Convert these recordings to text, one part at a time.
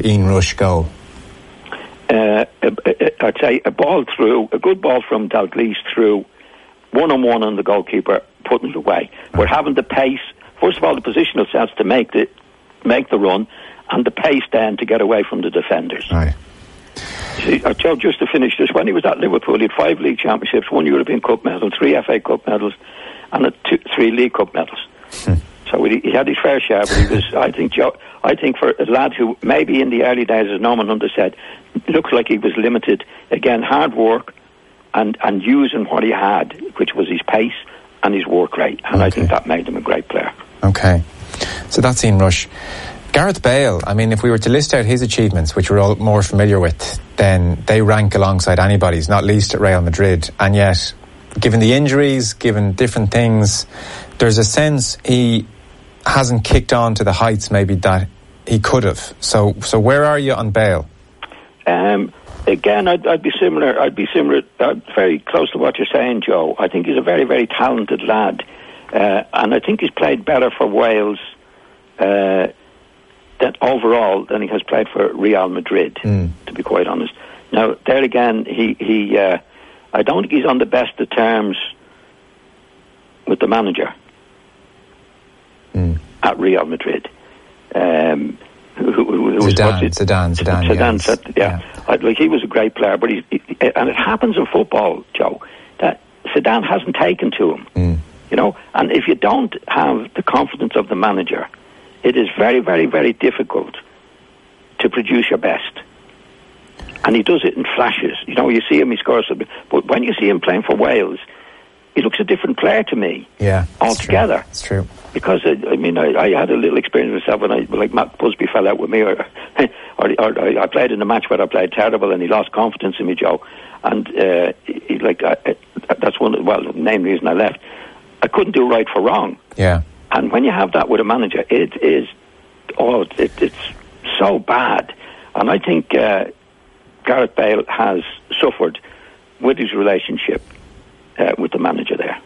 Ian Rush goal? I'd say a good ball from Dalglish through, one-on-one on the goalkeeper, putting it away. We're having the pace, first of all, the positional sense to make the run, and the pace then to get away from the defenders. Right. See, Joe, just to finish this, when he was at Liverpool, he had 5 league championships, 1 European Cup medal, 3 FA Cup medals, and 3 League Cup medals. So he had his fair share, but he was, I think for a lad who maybe in the early days, as Norman Hunter said, looked like he was limited. Again, hard work and using what he had, which was his pace and his work rate, and I think that made him a great player. Okay, so that's Ian Rush. Gareth Bale, I mean, if we were to list out his achievements, which we're all more familiar with, then they rank alongside anybody's, not least at Real Madrid. And yet, given the injuries, given different things, there's a sense he hasn't kicked on to the heights maybe that he could have. So where are you on Bale? Again, I'd be similar. Very close to what you're saying, Joe. I think he's a very, very talented lad, and I think he's played better for Wales than he has played for Real Madrid. To be quite honest. Now, there again, he I don't think he's on the best of terms with the manager at Real Madrid. Zidane, yeah. Like, he was a great player, but and it happens in football, Joe, that Zidane hasn't taken to him. You know, and if you don't have the confidence of the manager, it is very, very, very difficult to produce your best. And he does it in flashes. You know, you see him, he scores something. But when you see him playing for Wales, he looks a different player to me. Yeah, altogether. It's true. Because I had a little experience myself when Matt Busby fell out with me, or I played in a match where I played terrible, and he lost confidence in me, Joe. And that's the main reason I left. I couldn't do right for wrong. Yeah. And when you have that with a manager, it's so bad. And I think Gareth Bale has suffered with his relationship with the manager there.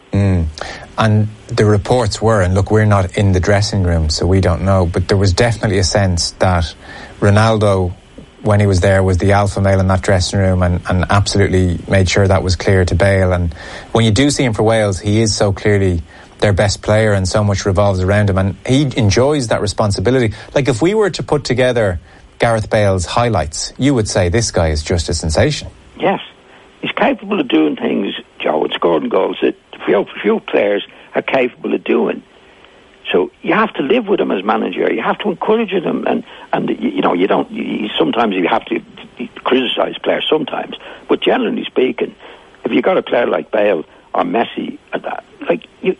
And the reports were, and look, we're not in the dressing room, so we don't know, but there was definitely a sense that Ronaldo, when he was there, was the alpha male in that dressing room, and absolutely made sure that was clear to Bale. And when you do see him for Wales, he is so clearly their best player, and so much revolves around him, and he enjoys that responsibility. Like, if we were to put together Gareth Bale's highlights, you would say this guy is just a sensation. Yes, he's capable of doing things, Joe, and scoring goals that few players are capable of doing. So you have to live with him as manager. You have to encourage him, and you know, sometimes you have to criticise players sometimes, but generally speaking, if you got a player like Bale or Messi, like you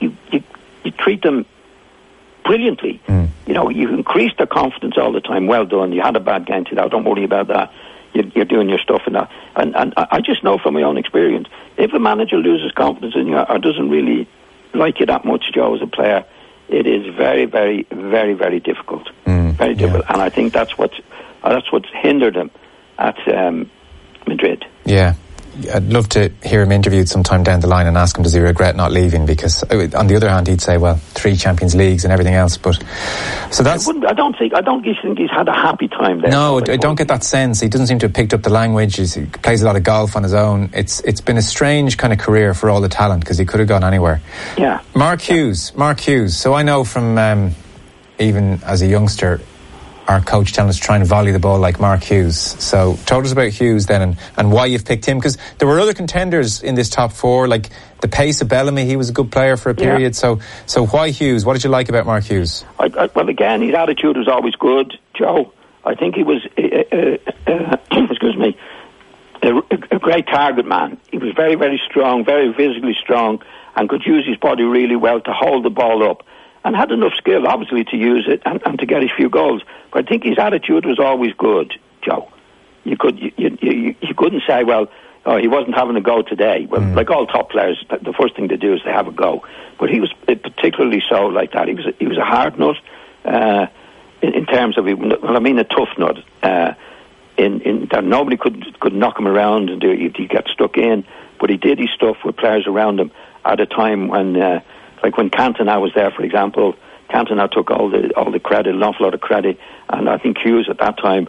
treat them brilliantly. You know, you increase their confidence all the time. Well done. You had a bad game today. Don't worry about that. You're doing your stuff and that. And I just know from my own experience, if a manager loses confidence in you or doesn't really like you that much, Joe, as a player, it is very, very, very, very difficult. Very difficult. And I think that's what's hindered him at Madrid. Yeah. I'd love to hear him interviewed sometime down the line and ask him, does he regret not leaving? Because on the other hand, he'd say, well, 3 Champions Leagues and everything else. But so that's. I don't think he's had a happy time there. No, I don't get that sense. He doesn't seem to have picked up the language. He plays a lot of golf on his own. It's been a strange kind of career for all the talent, because he could have gone anywhere. Yeah. Mark Hughes. So I know from even as a youngster, our coach telling us to try and volley the ball like Mark Hughes. So talk to us about Hughes then, and why you've picked him, because there were other contenders in this top 4, like the pace of Bellamy. He was a good player for a period. So why Hughes? What did you like about Mark Hughes? Well, again, his attitude was always good, Joe. I think he was a great target man. He was very, very strong, very physically strong, and could use his body really well to hold the ball up, and had enough skill, obviously, to use it and to get a few goals. But I think his attitude was always good, Joe. You couldn't say, well, he wasn't having a go today. Well, like all top players, the first thing they do is they have a go. But he was particularly so like that. He was a hard nut in terms of, a tough nut. In that nobody could knock him around and he'd get stuck in. But he did his stuff with players around him at a time when. Like when Cantona was there, for example, Cantona took all the credit, an awful lot of credit, and I think Hughes at that time